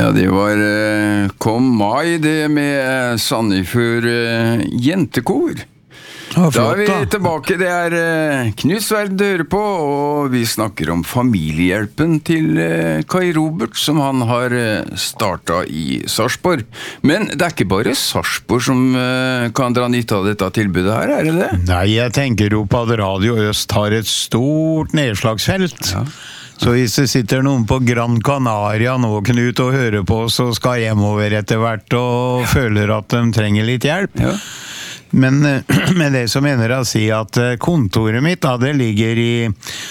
Ja, det var Kom Mai, det med Sandefjord jentekor. Ja, Da flott, vi da. tilbake, det Knut Sverd hører på, og vi snakker om familiehjelpen til Kai Robert, som han har startet i Sarpsborg. Men det ikke bare Sarpsborg som kan dra nytte av dette tilbudet her, det det? Nei, jeg tenker jo på at Radio Øst har et stort nedslagsfelt. Ja. Så hvis det sitter noen på Gran Canaria nå, Knut, og hører på, så skal hjemover etter hvert og føler at de trenger litt hjelp. Ja. Men med det så mener jeg å si at kontoret mitt, da, det ligger i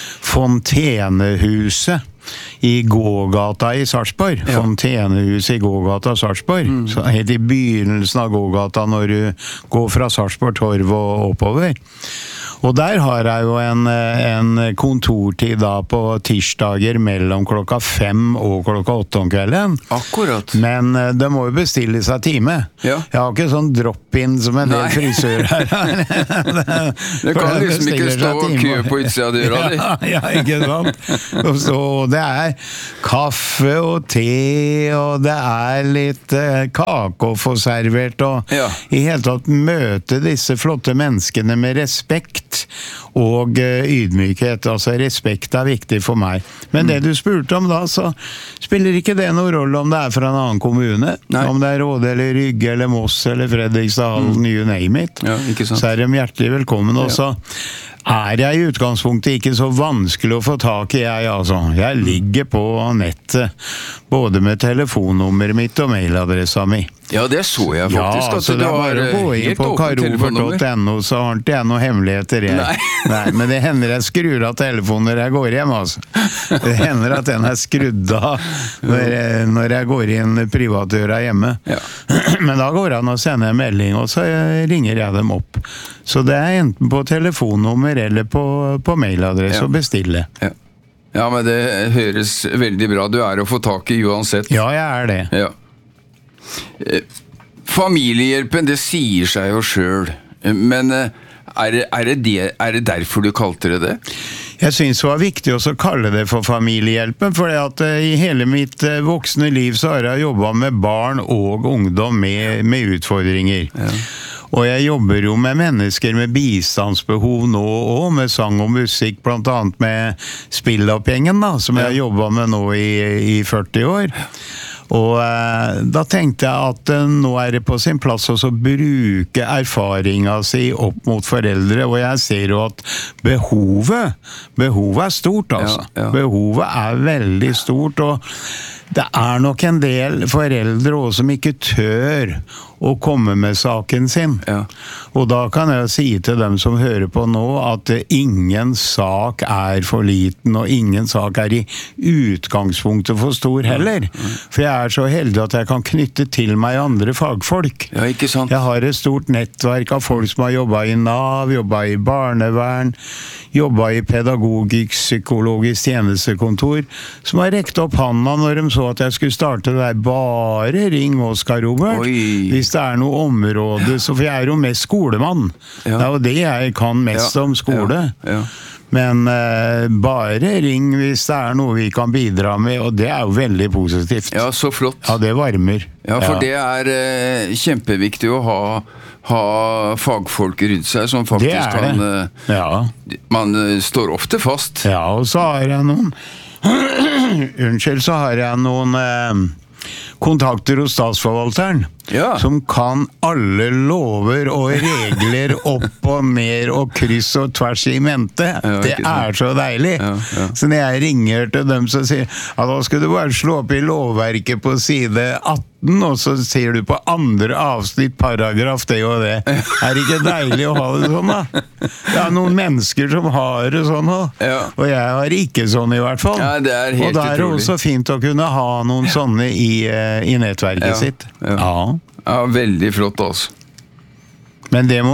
Fontenehuset i gågata i Sarpsborg. Ja. Fontenehuset i gågata Sarpsborg. Så helt i begynnelsen av gågata når du går fra Sarpsborg Torv og oppover. Og der har jeg jo en kontortid da på tirsdager mellom 5 og 8 om kvelden. Akkurat. Men det må jo bestille seg time. Ja. Jeg har ikke sånn drop-in som en del Nei. frisører her. Det kan liksom ikke stå og kø på utsida av døra di. Ja, ikke sant? Og det kaffe og te, og det litt kake å få servert, og Ja. i hele tatt møte disse flotte menneskene med respekt og ydmykhet. Altså respekt viktig for meg. Men det du spurte om da, så spiller ikke det noen rolle om det fra en annen kommune. Nei. Om det Råde eller Rygge eller Moss eller Fredrikstad, Halden, you name it. Ja, ikke sant. Så de hjertelig velkommen også. Jeg i utgangspunktet ikke så vanskelig å få tak i, altså. Jeg ligger på nettet, både med telefonnummeret mitt og mailadressa mi. Ja, det så jeg faktisk. Ja, at så du det har bare å gå inn helt på åpent telefonnummer. karobert.no, så har ikke jeg noen hemmeligheter, jeg. Nei. Nei, men det hender jeg skrur av telefonen når jeg går hjem, altså. Det hender at den skrudd av når jeg går inn privatdøra hjemme. Ja. Men da går det an å sende en melding, og så ringer jeg dem opp. Så det enten på telefonnummer eller på mailadresse Ja. å bestille. Ja. Ja, men det høres veldig bra. Du å få tak i uansett. Ja, jeg det. Ja. Familiehjelpen, det sier seg jo selv. Men det derfor du kalte det? Jeg synes det var viktig også å kalle det for familiehjelpen, for i hele mitt voksne liv så har jeg jobbet med barn og ungdom med utfordringer. Ja. Og jeg jobber jo med mennesker med bistandsbehov nå, og med sang og musikk, blant annet med spillopphengen da, som jeg har jobbet med nå i 40 år. Og da tenkte jeg at nå det på sin plass også å bruke erfaringen si opp mot foreldre, og jeg ser jo at behovet stort, altså. Ja, ja. Behovet veldig stort, og det nok en del foreldre også som ikke tør å komme med saken sin. Ja. Og da kan jeg si til dem som hører på nå at ingen sak for liten, og ingen sak i utgangspunktet for stor heller. For jeg så heldig at jeg kan knytte til meg andre fagfolk. Ja, ikke sant? Jeg har et stort nettverk av folk som har jobbet i NAV, jobbet i barnevern, jobbet i pedagogisk, psykologisk tjenestekontor, som har rekt opp handa når de så at jeg skulle starte det bare ring Oskar Robert. Oi. Hvis det noe område, for jeg jo mest skolemann. Ja. Det jo det jeg kan mest om skole. Ja. Ja. Men bare ring hvis det noe vi kan bidra med, og det jo veldig positivt. Ja, så flott. Ja, det varmer. Ja, for det kjempeviktig å ha fagfolk rundt seg som faktisk kan... Ja. Man står ofte fast. Ja, og så har jeg noen... Unnskyld, så har jeg noen kontakter hos statsforvalteren. Ja. Som kan alle lover og regler opp og ned og kryss og tvers i mente. Ja, det så deilig. Ja, ja. Så når jeg ringer til dem så sier da skal du bare slå opp i lovverket på side 18, og så ser du på andre avsnitt, paragraf, det og det. Det ikke deilig å ha det sånn da? Det noen mennesker som har det sånn da. Ja. Og jeg har ikke sånn i hvert fall. Ja, det helt og da det også fint å kunne ha noen sånne i nettverket sitt. Ja. Ja. Ja, veldig flott altså. Men det må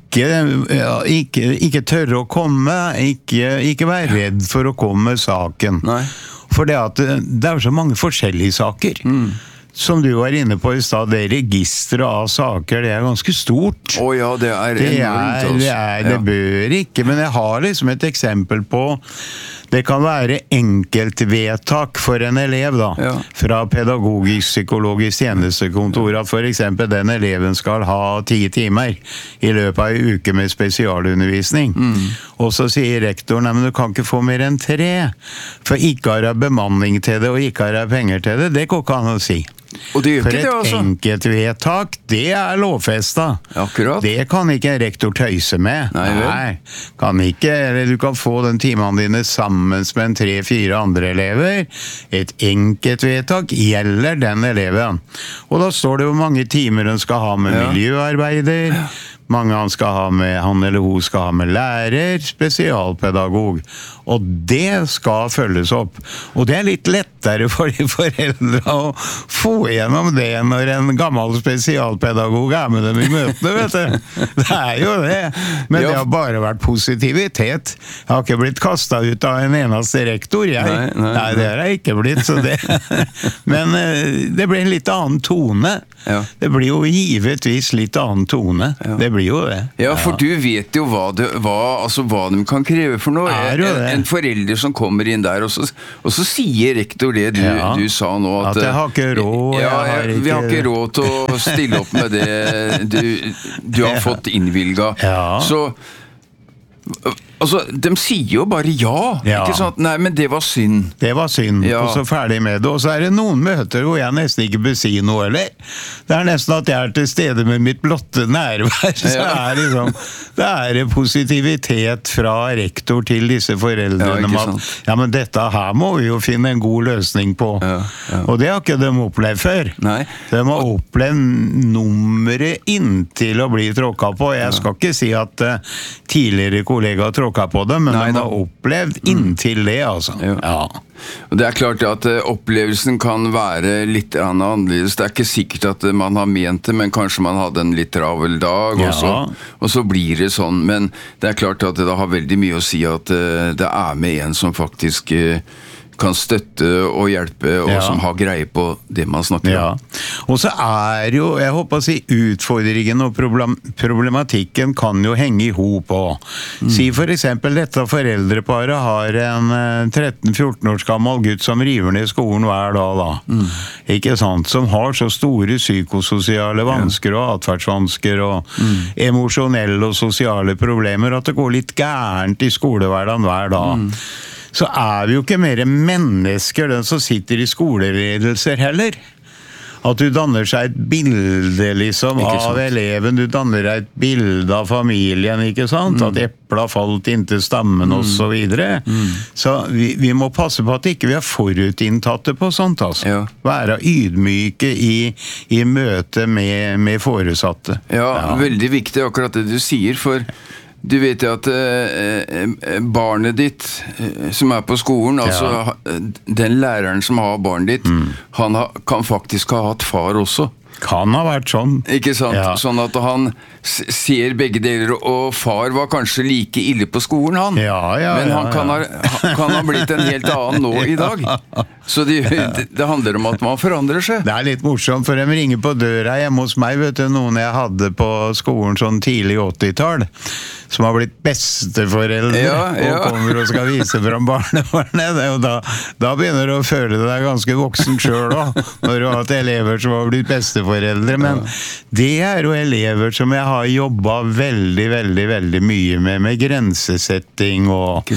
ikke tørre å komme, ikke være redd for å komme med saken. Nei. For det så mange forskjellige saker. Som du var inne på i sted, det registeret av saker, det ganske stort. Ja, det enormt altså. Det bør ikke, men jeg har liksom et eksempel på Det kan være enkeltvedtak for en elev da, fra pedagogisk-psykologisk tjenestekontor, at for eksempel den eleven skal ha 10 timer i løpet av en uke med spesialundervisning. Og så sier rektoren, nei, men du kan ikke få mer enn 3, for ikke har jeg bemanning til det, og ikke har jeg penger til det. Det går ikke an å si. Og det gjør for ikke det, altså. Et enkeltvedtak, det er lovfestet. Akkurat. Det kan ikke en rektor tøyse med. Nei, kan ikke. Eller du kan få den timene dine sammen med en 3-4 andre elever. Et enkeltvedtak gjelder den eleven. Og da står det hvor mange timer den skal ha med miljøarbeider, mange han eller hun skal ha med lærer, spesialpedagog. Og det skal følges opp. Og det er litt lettere for de foreldre å få gjennom det når en gammel spesialpedagog er med dem i møtene, vet du. Det er jo det. Men det har bare vært positivitet. Jeg har ikke blitt kastet ut av en eneste rektor, jeg. Nei, det har jeg ikke blitt. Så det. Men det blir en litt annen tone. Det blir jo givetvis litt annen tone. Det blir jo det. Ja, for du vet jo hva de kan kreve for noe. En forelder som kommer inn der, og så sier rektor det du sa nå, at jeg har ikke råd. Vi har ikke råd til å stille opp med det du har fått innvilget. Så altså, de sier jo bare ikke sånn at, nei, men det var synd. Det var synd, og så ferdig med det. Og så er det noen møter hvor jeg nesten ikke bør si noe, eller? Det er nesten at jeg er til stede med mitt blotte nærvær. Så det er positivitet fra rektor til disse foreldrene om at, men dette her må vi jo finne en god løsning på. Og det har ikke de opplevd før. Nei. De har opplevd nummeret inntil å bli tråkket på. Jeg skal ikke si at tidligere kollegaer tråkket på det, men de har opplevd inntil det, altså. Og det er klart at opplevelsen kan være litt annerledes. Det er ikke sikkert at man har ment det, men kanskje man hadde en litt travel dag, og så blir det sånn. Men det er klart at det har veldig mye å si at det er med en som faktisk kan støtte og hjelpe, og som har greie på det man snakker om. Og så er jo, jeg håper å si, utfordringen og problematikken kan jo henge i hop på. Si for eksempel dette foreldreparet har en 13-14 års gammel gutt som river ned skolen hver dag da. Ikke sant? Som har så store psykososiale vansker og atferdsvansker og emosjonelle og sosiale problemer at det går litt gærent i skolehverdagen hver dag. Så er vi jo ikke mer mennesker, den som sitter i skoleledelser heller. At du danner seg et bilde liksom av eleven, du danner deg et bilde av familien, ikke sant? At eplet har falt inntil stammen og så videre. Så vi må passe på at ikke vi er forutinntatte på sånt, altså. Være ydmyke i møte med foresatte. Veldig viktig akkurat det du sier, for du vet jo at barnet ditt som er på skolen, altså den læreren som har barnet ditt, han kan faktisk ha hatt far også. Kan ha vært sånn. Ikke sant? Sånn at han ser begge deler, og far var kanskje like ille på skolen, han. Men han kan ha blitt en helt annen nå i dag. Så det handler om at man forandrer seg. Det er litt morsomt, for de ringer på døra hjemme hos meg, vet du, noen jeg hadde på skolen sånn tidlig 80-tall, som har blitt besteforeldre, og kommer og skal vise frem barnebarnet. Og da begynner du å føle deg ganske voksen selv også, når du har hatt elever som har blitt besteforeldre. Men det er jo elever som jeg har jobbet veldig, veldig, veldig mye med grensesetting og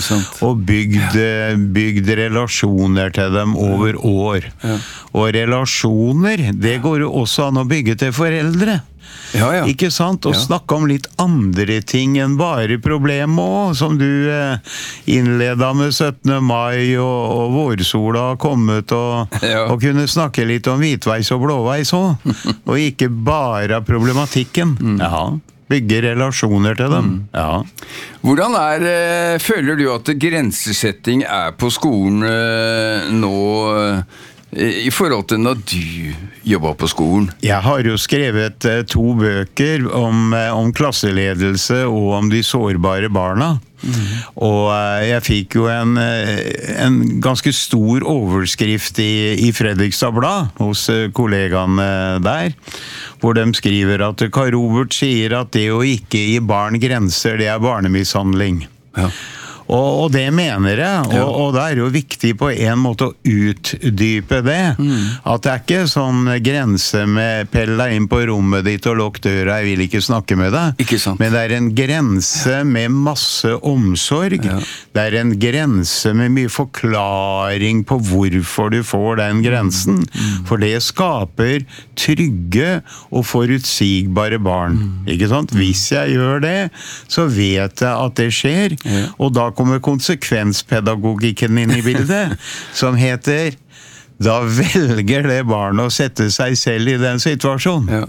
bygd relasjoner til dem over år. Og relasjoner, det går jo også an å bygge til foreldre. Ikke sant? Og snakke om litt andre ting enn bare problemet også, som du innledet med 17. mai og vårsola har kommet, og kunne snakke litt om hvitveis og blåveis også, og ikke bare problematikken. Bygge relasjoner til dem. Hvordan føler du at grensesetting er på skolen nå, i forhold til når du jobber på skolen? Jeg har jo skrevet 2 bøker om klasseledelse og om de sårbare barna. Og jeg fikk jo en ganske stor overskrift i Fredrikstad Blad hos kollegaene der, hvor de skriver at Kai Robert sier at det å ikke gi barn grenser, det er barnemishandling. Og det mener jeg, og det jo viktig på en måte å utdype det. At det ikke sånn grense med pell deg inn på rommet ditt og lukk døra, jeg vil ikke snakke med deg. Ikke sant. Men det en grense med masse omsorg. Det en grense med mye forklaring på hvorfor du får den grensen. For det skaper trygge og forutsigbare barn. Ikke sant? Hvis jeg gjør det, så vet jeg at det skjer. Og da kommer konsekvenspedagogikken inn i bildet, som heter da velger det barnet å sette seg selv i den situasjonen.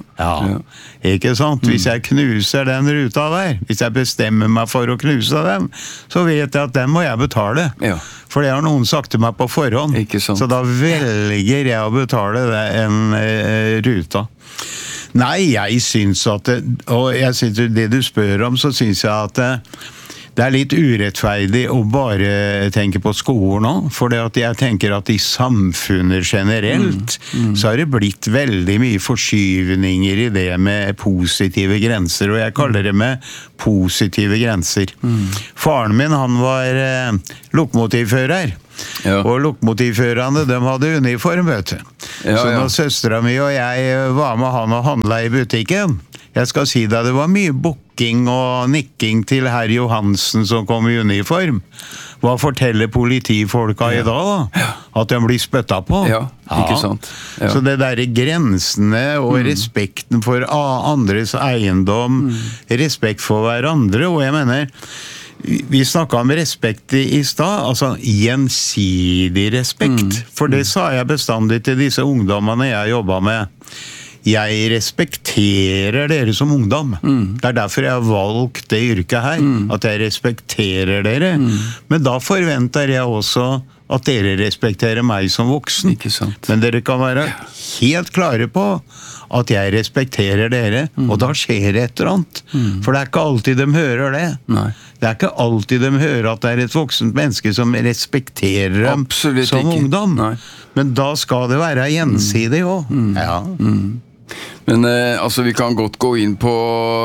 Ikke sant? Hvis jeg knuser den ruta der, hvis jeg bestemmer meg for å knuse den, så vet jeg at den må jeg betale. For det har noen sagt til meg på forhånd. Så da velger jeg å betale den ruta. Nei, jeg synes at og jeg synes det du spør om, så synes jeg at det litt urettferdig å bare tenke på skolen nå, for det at jeg tenker at i samfunnet generelt så har det blitt veldig mye forskyvninger i det med positive grenser, og jeg kaller det med positive grenser. Faren min, han var lokomotivfører. Og lokomotivførerne, de hadde uniform, vet du. Så når søsteren min og jeg var med han og handlet i butikken, jeg skal si deg, det var mye bukking og nikking til herr Johansen som kom i uniform. Hva forteller politifolka i dag da? At de blir spyttet på? Ikke sant. Så det der grensene og respekten for andres eiendom, respekt for hverandre, og jeg mener, vi snakket om respekt i stad, altså gjensidig respekt, for det sa jeg bestandig til disse ungdommene jeg jobbet med. Jeg respekterer dere som ungdom. Det derfor jeg har valgt det yrket her, at jeg respekterer dere. Men da forventer jeg også at dere respekterer meg som voksen. Men dere kan være helt klare på at jeg respekterer dere, og da skjer det et eller annet. For det ikke alltid de hører det. Det ikke alltid de hører at det et voksent menneske som respekterer dem som ungdom. Men da skal det være gjensidig også. Men altså, vi kan godt gå inn på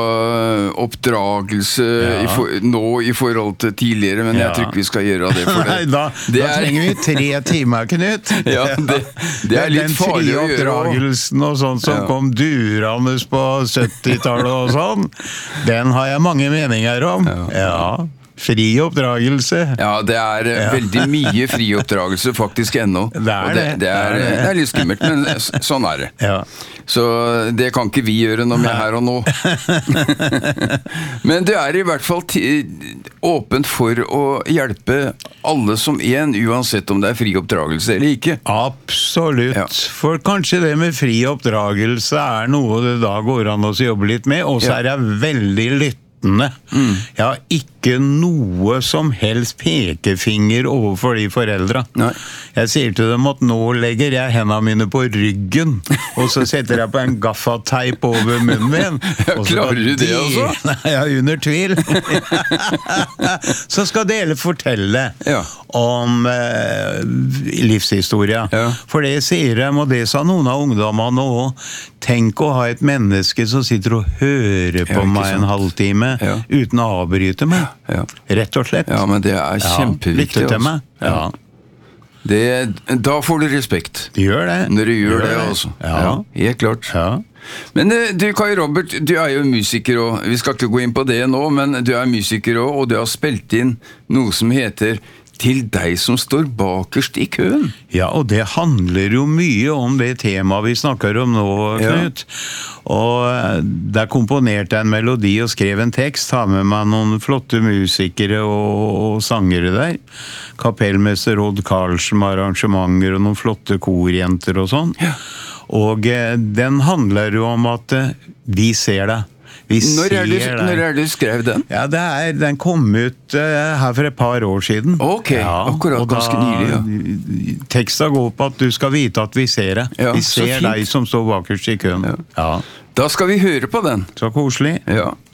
oppdragelse nå i forhold til tidligere, men jeg tror ikke vi skal gjøre det for det. Nei, da trenger vi 3 timer, Knut. Det litt farlig å gjøre. Den frie oppdragelsen og sånn som kom durende på 70-tallet og sånn, den har jeg mange meninger om. Fri oppdragelse. Det veldig mye fri oppdragelse faktisk ennå. Det litt skummelt, men sånn det. Så det kan ikke vi gjøre når vi her og nå. Men det i hvert fall åpent for å hjelpe alle som en, uansett om det fri oppdragelse eller ikke. Absolutt. For kanskje det med fri oppdragelse noe det da går an å jobbe litt med, og så det veldig lyttende. Jeg har ikke noe som helst pekefinger overfor de foreldre. Jeg sier til dem at nå legger jeg hendene mine på ryggen, og så setter jeg på en gaffateip over munnen min. Klarer du det også? Nei, under tvil. Så skal dere fortelle om livshistorie. For det sier de, og det sa noen av ungdommene også. Tenk å ha et menneske som sitter og hører på meg en halvtime uten å avbryte meg. Rett og slett. Men det kjempeviktig. Lytte til meg. Da får du respekt. Du gjør det. Når du gjør det også. Helt klart. Men du, Kai Robert, du jo musiker også. Vi skal ikke gå inn på det nå, men du musiker også, og du har spilt inn noe som heter Til deg som står bakerst i køen. Ja, og det handler jo mye om det temaet vi snakker om nå, Knut. Og der komponerte jeg en melodi og skrev en tekst, har med meg noen flotte musikere og sangere der. Kapellmester Odd Karlsen med arrangementer og noen flotte korjenter og sånn. Og den handler jo om at vi ser det. Når du skrev den? Ja, den kom ut her for et par år siden. Ok, akkurat, ganske nylig. Teksten går på at du skal vite at vi ser det. Vi ser deg som står bakerst i køen. Da skal vi høre på den. Så koselig.